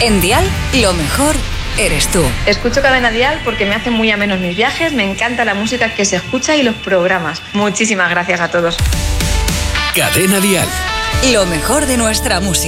En Dial, lo mejor eres tú. Escucho Cadena Dial porque me hacen muy amenos mis viajes, me encanta la música que se escucha y los programas. Muchísimas gracias a todos. Cadena Dial. Lo mejor de nuestra música.